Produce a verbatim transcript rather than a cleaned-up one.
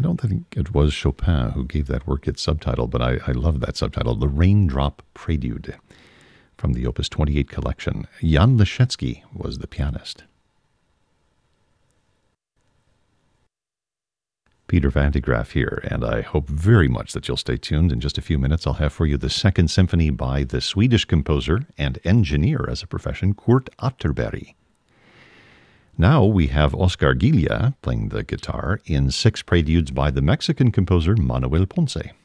don't think it was Chopin who gave that work its subtitle, but I, I love that subtitle, The Raindrop Prelude, from the Opus twenty-eight collection. Jan Leschetski was the pianist. Peter Van de Graaff here, and I hope very much that you'll stay tuned. In just a few minutes, I'll have for you the Second Symphony by the Swedish composer and engineer as a profession, Kurt Atterberg. Now we have Oscar Gilla playing the guitar in six preludes by the Mexican composer Manuel Ponce.